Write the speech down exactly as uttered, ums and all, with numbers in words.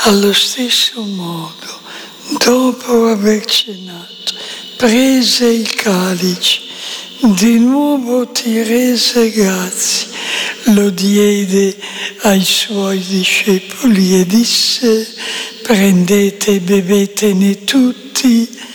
Allo stesso modo, dopo aver cenato, prese il calice, di nuovo ti rese grazie, lo diede ai suoi discepoli e disse: prendete e bevetene tutti,